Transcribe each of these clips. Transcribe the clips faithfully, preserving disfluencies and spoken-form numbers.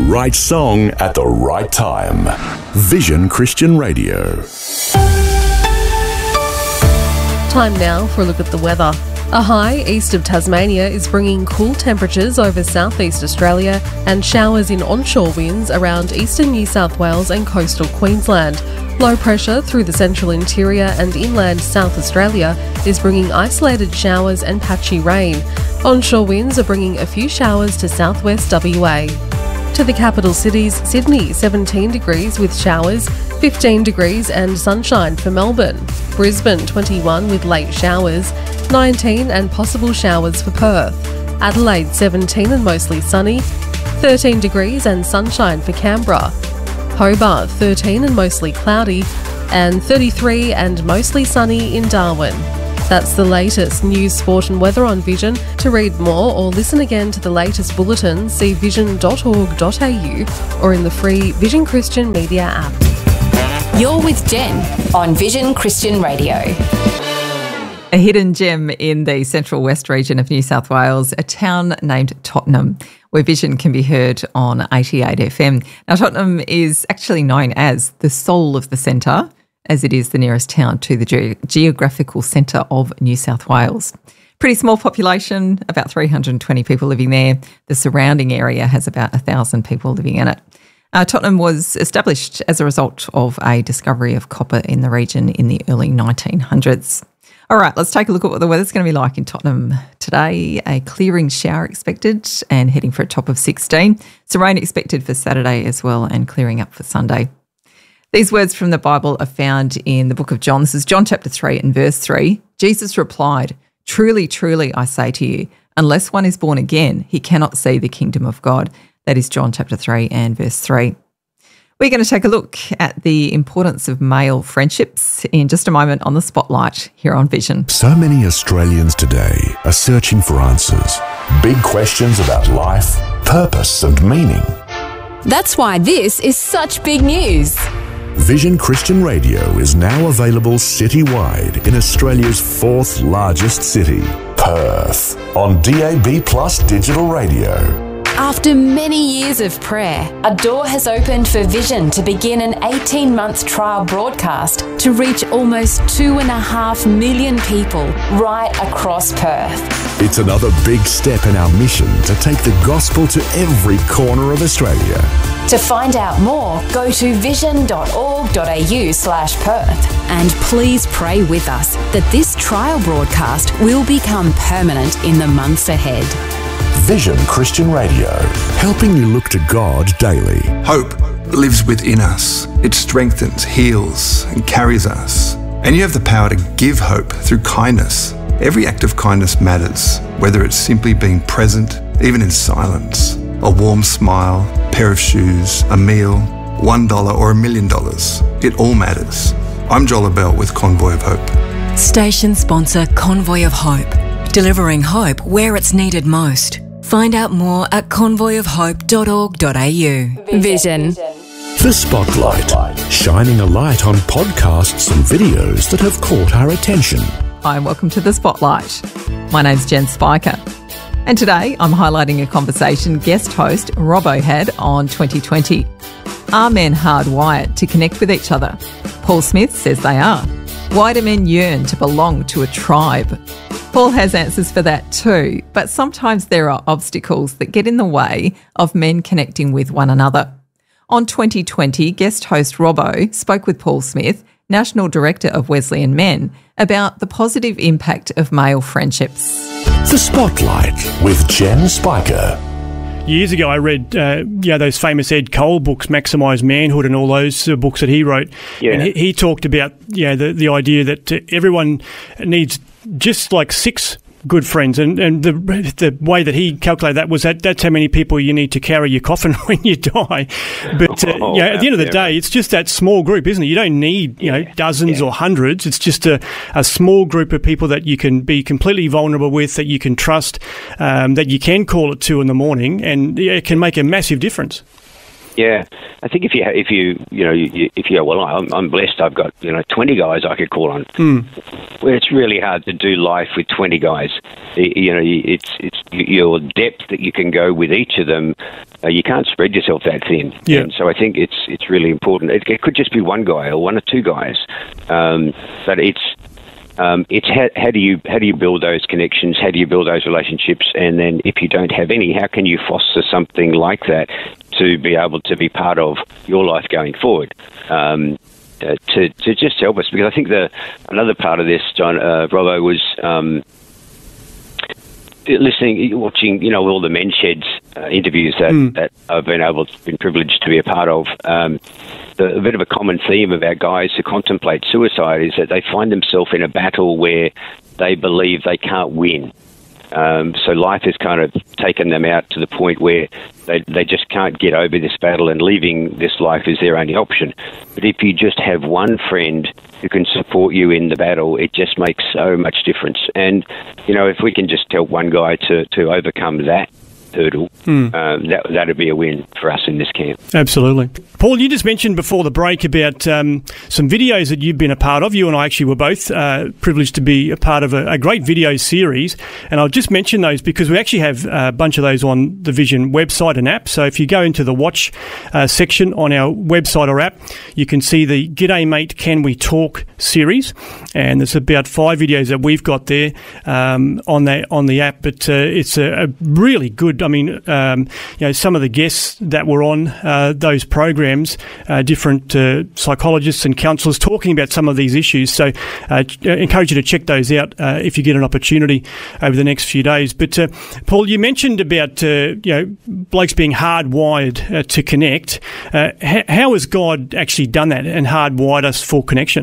right song at the right time. Vision Christian Radio. Time now for a look at the weather. A high east of Tasmania is bringing cool temperatures over southeast Australia and showers in onshore winds around eastern New South Wales and coastal Queensland. Low pressure through the central interior and inland South Australia is bringing isolated showers and patchy rain. Onshore winds are bringing a few showers to southwest W A. To the capital cities, Sydney seventeen degrees with showers, fifteen degrees and sunshine for Melbourne. Brisbane twenty-one with late showers, nineteen and possible showers for Perth. Adelaide seventeen and mostly sunny, thirteen degrees and sunshine for Canberra. Hobart thirteen and mostly cloudy, and thirty-three and mostly sunny in Darwin. That's the latest news, sport and weather on Vision. To read more or listen again to the latest bulletin, see vision dot org dot a u or in the free Vision Christian Media app. You're with Jen on Vision Christian Radio. A hidden gem in the central west region of New South Wales, a town named Tottenham, where Vision can be heard on eighty-eight F M. Now, Tottenham is actually known as the soul of the centre, as it is the nearest town to the ge- geographical centre of New South Wales. Pretty small population, about three hundred twenty people living there. The surrounding area has about one thousand people living in it. Uh, Tottenham was established as a result of a discovery of copper in the region in the early nineteen hundreds. All right, let's take a look at what the weather's going to be like in Tottenham today. A clearing shower expected and heading for a top of sixteen. Some rain expected for Saturday as well and clearing up for Sunday. These words from the Bible are found in the book of John. This is John chapter three and verse three. Jesus replied, "Truly, truly, I say to you, unless one is born again, he cannot see the kingdom of God." That is John chapter three and verse three. We're going to take a look at the importance of male friendships in just a moment on the Spotlight here on Vision. So many Australians today are searching for answers. Big questions about life, purpose and meaning. That's why this is such big news. Vision Christian Radio is now available citywide in Australia's fourth largest city, Perth, on D A B Plus digital radio. After many years of prayer, a door has opened for Vision to begin an eighteen-month trial broadcast to reach almost two and a half million people right across Perth. It's another big step in our mission to take the gospel to every corner of Australia. To find out more, go to vision dot org dot a u slash Perth. And please pray with us that this trial broadcast will become permanent in the months ahead. Vision Christian Radio, helping you look to God daily. Hope lives within us. It strengthens, heals, and carries us. And you have the power to give hope through kindness. Every act of kindness matters, whether it's simply being present, even in silence, a warm smile, a pair of shoes, a meal, one dollar or a million dollars. It all matters. I'm Joel Abell with Convoy of Hope. Station sponsor Convoy of Hope, delivering hope where it's needed most. Find out more at convoy of hope dot org dot a u. Vision. The Spotlight, shining a light on podcasts and videos that have caught our attention. Hi and welcome to the Spotlight. My name's Jen Spiker. And today I'm highlighting a conversation guest host Robbo had on twenty twenty. Are men hardwired to connect with each other? Paul Smith says they are. Why do men yearn to belong to a tribe? Paul has answers for that too, but sometimes there are obstacles that get in the way of men connecting with one another. On twenty twenty, guest host Robbo spoke with Paul Smith, National Director of Wesleyan Men, about the positive impact of male friendships. The Spotlight with Jen Spiker. Years ago, I read, uh, yeah, those famous Ed Cole books, Maximise Manhood, and all those uh, books that he wrote. Yeah. And he, he talked about, yeah, the the idea that uh, everyone needs just like six good friends, and, and the the way that he calculated that was that that's how many people you need to carry your coffin when you die. But uh, oh, yeah, at the end of the yeah, day, right. It's just that small group, isn't it? You don't need you know yeah. dozens yeah. or hundreds. It's just a, a small group of people that you can be completely vulnerable with, that you can trust, um, that you can call at two in the morning, and yeah, it can make a massive difference. Yeah, I think if you if you you know you, if you go, well, I'm, I'm blessed. I've got you know twenty guys I could call on. Mm. Well, it's really hard to do life with twenty guys. You know, it's it's your depth that you can go with each of them. Uh, you can't spread yourself that thin. Yeah. And so I think it's it's really important. It, it could just be one guy or one or two guys, um, but it's. Um, it's how, how do you how do you build those connections? How do you build those relationships? And then if you don't have any, how can you foster something like that to be able to be part of your life going forward? Um, uh, to to just help us, because I think the another part of this, John, uh, Robbo, was um, listening, watching, you know, all the Men's Sheds uh, interviews that, mm. that I've been able, been privileged to be a part of. Um, the, a bit of a common theme about guys who contemplate suicide is that they find themselves in a battle where they believe they can't win. Um, so life has kind of taken them out to the point where they they just can't get over this battle, and leaving this life is their only option. But if you just have one friend who can support you in the battle, it just makes so much difference. And, you know, if we can just help one guy to, to overcome that hurdle, mm. um, that that'd be a win for us in this camp. Absolutely. Paul, you just mentioned before the break about um, some videos that you've been a part of. You and I actually were both uh, privileged to be a part of a, a great video series, and I'll just mention those because we actually have a bunch of those on the Vision website and app. So if you go into the watch uh, section on our website or app, you can see the G'day Mate, Can We Talk series, and there's about five videos that we've got there um, on the on the app. But uh, it's a, a really good. I mean, um, you know, some of the guests that were on uh, those programs, uh, different uh, psychologists and counsellors talking about some of these issues. So uh, I encourage you to check those out uh, if you get an opportunity over the next few days. But uh, Paul, you mentioned about uh, you know blokes being hardwired uh, to connect. Uh, h- how has God actually done that and hardwired us for connection?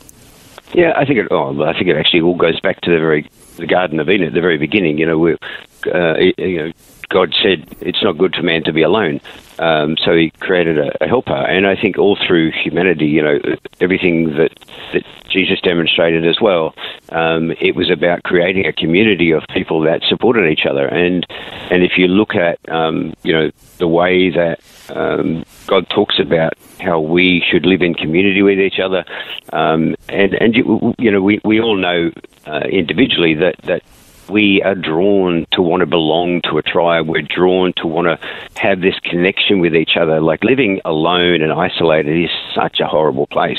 Yeah, I think it. Oh, I think it actually all goes back to the very the Garden of Eden at the very beginning. You know, we, uh, you know. God said it's not good for man to be alone, um, so he created a, a helper. And I think all through humanity, you know, everything that, that Jesus demonstrated as well, um, it was about creating a community of people that supported each other. And and if you look at, um, you know, the way that um, God talks about how we should live in community with each other, um, and, and you, you know, we, we all know uh, individually that, that we are drawn to want to belong to a tribe. We're drawn to want to have this connection with each other. Like living alone and isolated is such a horrible place.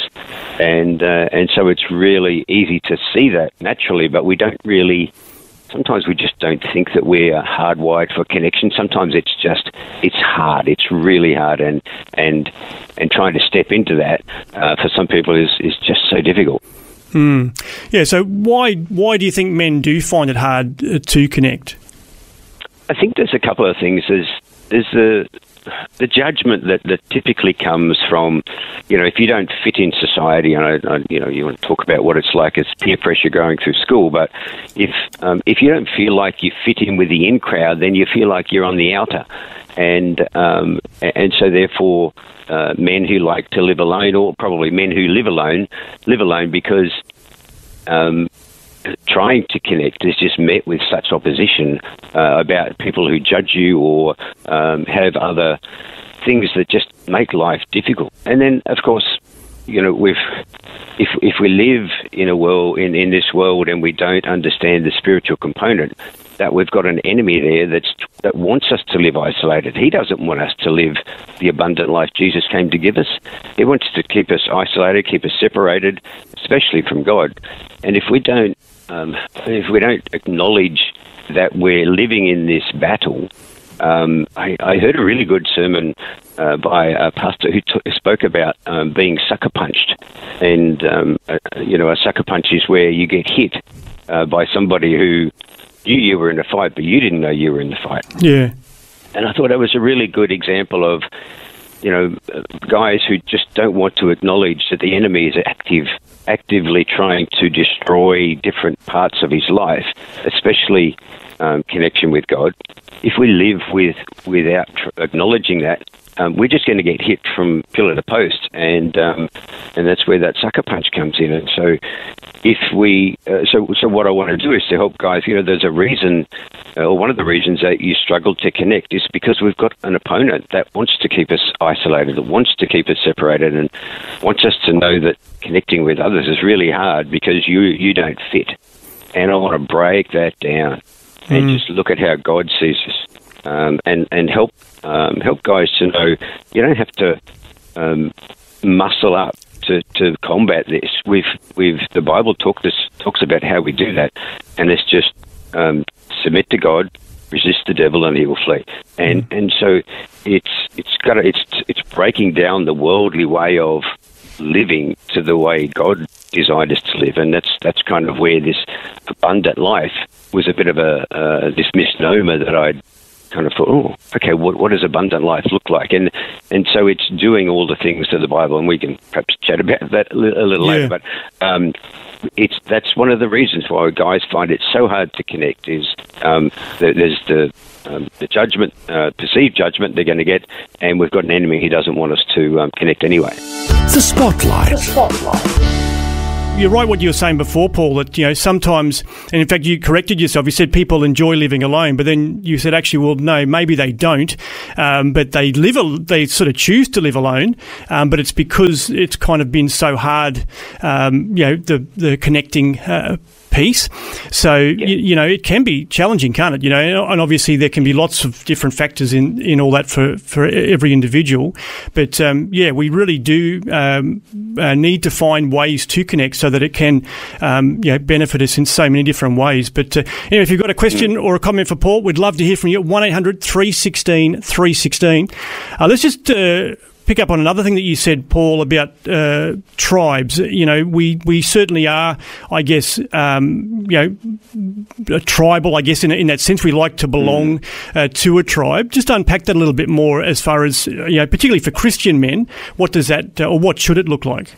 And uh, and so it's really easy to see that naturally, but we don't really, sometimes we just don't think that we're hardwired for connection. Sometimes it's just, it's hard. It's really hard. And and, and trying to step into that uh, for some people is, is just so difficult. Mm. Yeah, so why why do you think men do find it hard uh, to connect? I think there's a couple of things. There's there's the the judgment that, that typically comes from, you know, if you don't fit in society, and I, I, you know, you want to talk about what it's like as peer pressure going through school, but if um, if you don't feel like you fit in with the in crowd, then you feel like you're on the outer, and um, and so therefore. Uh, men who like to live alone, or probably men who live alone, live alone because um, trying to connect is just met with such opposition uh, about people who judge you or um, have other things that just make life difficult. And then, of course, you know, we've if if we live in a world in, in this world and we don't understand the spiritual component, that we've got an enemy there that's that wants us to live isolated. He doesn't want us to live the abundant life Jesus came to give us. He wants to keep us isolated, keep us separated, especially from God. And if we don't, um, if we don't acknowledge that we're living in this battle, um, I, I heard a really good sermon uh, by a pastor who t- spoke about um, being sucker punched. And um, uh, you know, a sucker punch is where you get hit uh, by somebody who. You, you were in a fight, but you didn't know you were in the fight. Yeah. And I thought it was a really good example of, you know, guys who just don't want to acknowledge that the enemy is active, actively trying to destroy different parts of his life, especially um, connection with God. If we live with without tr- acknowledging that, um, we're just going to get hit from pillar to post, and um, and that's where that sucker punch comes in. And so, if we, uh, so so what I want to do is to help guys. You know, there's a reason, uh, or one of the reasons that you struggle to connect is because we've got an opponent that wants to keep us isolated, that wants to keep us separated, and wants us to know that connecting with others is really hard because you you don't fit. And I want to break that down mm. and just look at how God sees us, um, and and help um, help guys to know you don't have to um, muscle up to, to combat this. We've we've the Bible talk this, talks about how we do that, and it's just um, submit to God, resist the devil, and he will flee. And mm. and so it's it's got it's it's breaking down the worldly way of living to the way God designed us to live, and that's that's kind of where this abundant life was a bit of a uh, this misnomer that I kind of thought, oh, okay, what what does abundant life look like? And and so it's doing all the things of the Bible, and we can perhaps chat about that a little, a little yeah. later. But um, it's that's one of the reasons why guys find it so hard to connect. Is um, there's the Um, the judgment, uh, perceived judgment they're going to get, and we've got an enemy who doesn't want us to um, connect anyway. The Spotlight. The Spotlight. You're right what you were saying before, Paul, that, you know, sometimes, and in fact you corrected yourself, you said people enjoy living alone, but then you said actually, well, no, maybe they don't, um, but they live, they sort of choose to live alone, um, but it's because it's kind of been so hard, um, you know, the, the connecting uh, piece. So, yeah. you, you know, it can be challenging, can't it? You know, and obviously there can be lots of different factors in, in all that for, for every individual. But, um, yeah, we really do um, uh, need to find ways to connect so that it can, um, you know, benefit us in so many different ways. But, uh, anyway, if you've got a question or a comment for Paul, we'd love to hear from you at one eight hundred three one six three one six. Uh, let's just... Uh, pick up on another thing that you said, Paul, about uh, tribes. You know, we, we certainly are, I guess, um, you know, tribal, I guess, in, in that sense. We like to belong uh, to a tribe. Just unpack that a little bit more as far as, you know, particularly for Christian men, what does that, uh, or what should it look like?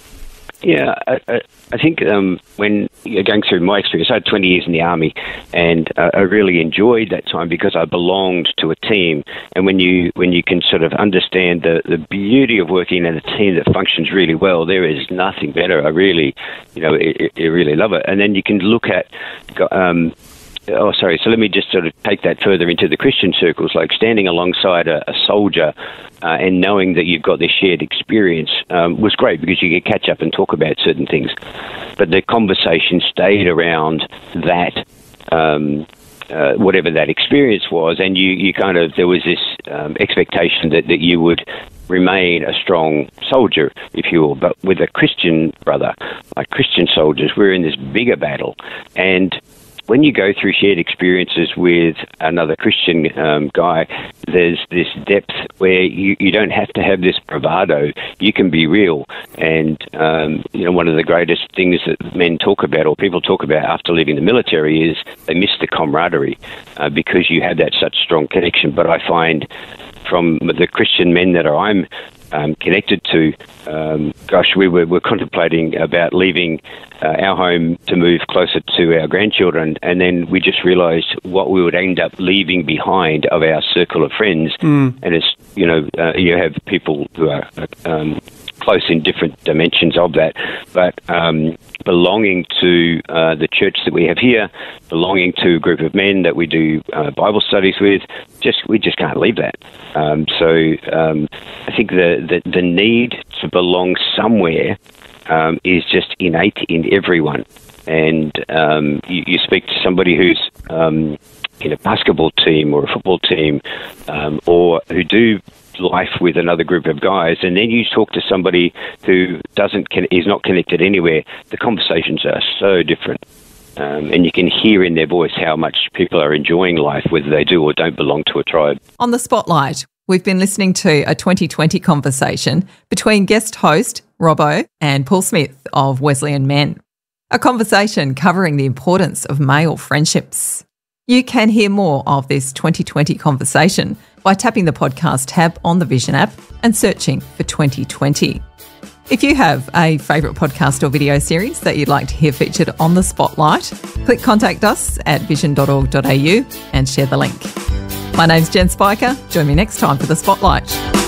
Yeah, I, I think um, when you're going through my experience, I had twenty years in the Army, and uh, I really enjoyed that time because I belonged to a team. And when you when you can sort of understand the, the beauty of working in a team that functions really well, there is nothing better. I really, you know, I, I really love it. And then you can look at... Um, Oh, sorry. So let me just sort of take that further into the Christian circles, like standing alongside a, a soldier uh, and knowing that you've got this shared experience um, was great because you could catch up and talk about certain things. But the conversation stayed around that, um, uh, whatever that experience was, and you, you kind of, there was this um, expectation that, that you would remain a strong soldier, if you will. But with a Christian brother, like Christian soldiers, we're in this bigger battle. And when you go through shared experiences with another Christian um, guy, there's this depth where you, you don't have to have this bravado. You can be real. And, um, you know, one of the greatest things that men talk about or people talk about after leaving the military is they miss the camaraderie uh, because you have that such strong connection. But I find from the Christian men that I'm Um, connected to, um, gosh, we were, were contemplating about leaving uh, our home to move closer to our grandchildren, and then we just realised what we would end up leaving behind of our circle of friends. Mm. And it's, you know, uh, you have people who are um, close in different dimensions of that, but um, belonging to uh, the church that we have here, belonging to a group of men that we do uh, Bible studies with, just we just can't leave that. Um, so um, I think the, the, the need to belong somewhere um, is just innate in everyone. And um, you, you speak to somebody who's um, in a basketball team or a football team um, or who do life with another group of guys, and then you talk to somebody who doesn't is not connected anywhere, the conversations are so different. Um, and you can hear in their voice how much people are enjoying life, whether they do or don't belong to a tribe. On the Spotlight, we've been listening to a twenty twenty conversation between guest host Robbo and Paul Smith of Wesleyan Men. A conversation covering the importance of male friendships. You can hear more of this twenty twenty conversation by tapping the podcast tab on the Vision app and searching for twenty twenty. If you have a favourite podcast or video series that you'd like to hear featured on the Spotlight, click contact us at vision dot org dot a u and share the link. My name's Jen Spiker. Join me next time for the Spotlight.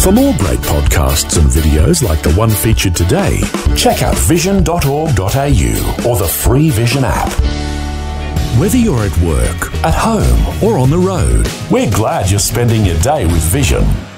For more great podcasts and videos like the one featured today, check out vision dot org dot a u or the free Vision app. Whether you're at work, at home or on the road, we're glad you're spending your day with Vision.